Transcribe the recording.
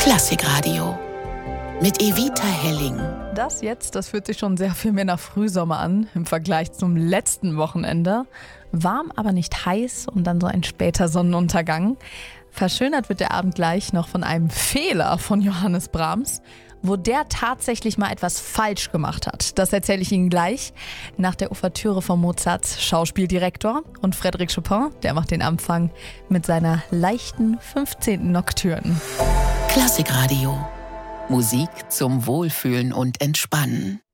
Klassikradio mit Evita Helling. Das fühlt sich schon sehr viel mehr nach Frühsommer an im Vergleich zum letzten Wochenende. Warm, aber nicht heiß und dann so ein später Sonnenuntergang. Verschönert wird der Abend gleich noch von einem Fehler von Johannes Brahms, wo der tatsächlich mal etwas falsch gemacht hat. Das erzähle ich Ihnen gleich nach der Ouvertüre von Mozarts Schauspieldirektor. Und Frédéric Chopin, der macht den Anfang mit seiner leichten 15. Nocturne. Klassikradio. Musik zum Wohlfühlen und Entspannen.